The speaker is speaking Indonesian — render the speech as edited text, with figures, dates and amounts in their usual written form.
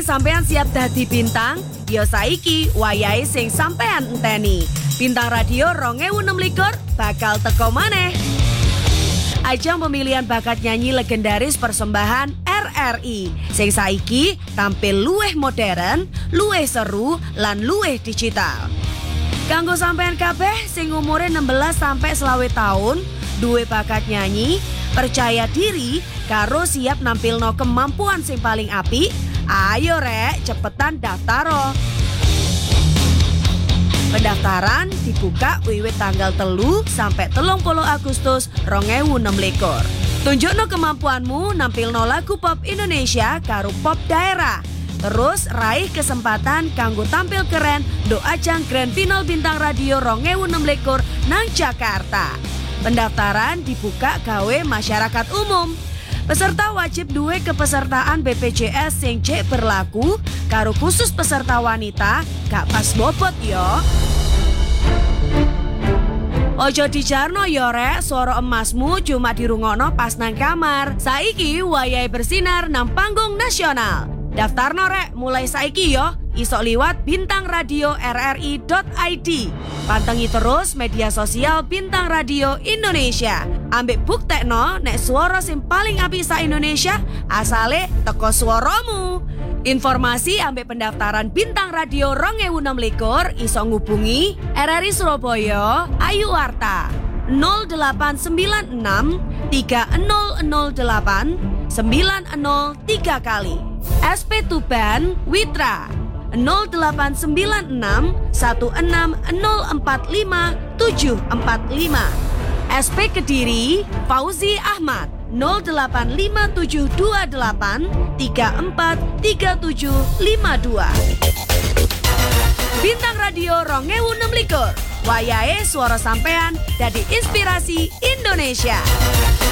sampean siap dadi bintang? Yo saiki wayahe sing sampean enteni. Bintang Radio 2026 bakal teko maneh. Ajang pemilihan bakat nyanyi legendaris persembahan RRI sing saiki tampil luwih modern, luwih seru, lan luwih digital. Kanggo sampean kabeh sing umure 16 sampai 20 tahun, duwe bakat nyanyi, percaya diri, karo siap nampilno kemampuan sing paling apik, ayo rek cepetan daftaro. Pendaftaran dibuka wiwit tanggal 3 sampai 30 Agustus 2026. Tunjukno kemampuanmu nampilno lagu pop Indonesia karo pop daerah. Terus raih kesempatan kanggo tampil keren do ajang Grand Final Bintang Radio 2026 nang Jakarta. Pendaftaran dibuka gawe masyarakat umum. Peserta wajib duwe kepesertaan BPJS sing cek berlaku karo khusus peserta wanita gak pas bobot yo. Ojo dijarno yo rek, suara emasmu cuma dirungokno pas nang kamar. Saiki wayahe bersinar nang panggung nasional. Daftarno rek mulai saiki yo, isok liwat bintangradio.rri.id. Pantengi terus media sosial Bintang Radio Indonesia. Ambek buktekno nek suara sing paling apik sa Indonesia asale teko suaramu. Informasi ambek pendaftaran Bintang Radio 2026 iso ngubungi RRI Surabaya Ayu Warta 0896 3008 903 kali. SP Tuban Witra 0896 16045745. SP Kediri Fauzi Ahmad 085728 343752. Bintang Radio 2026. Wayahe suara sampean dadi inspirasi Indonesia.